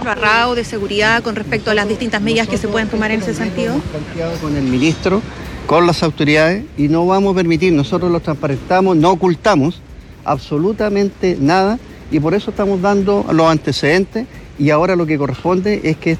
ministro Arrao de Seguridad con respecto a las distintas medidas que se pueden tomar en ese sentido? Hemos planteado con el ministro, con las autoridades, y no vamos a permitir, nosotros lo transparentamos, no ocultamos absolutamente nada, y por eso estamos dando los antecedentes, y ahora lo que corresponde es que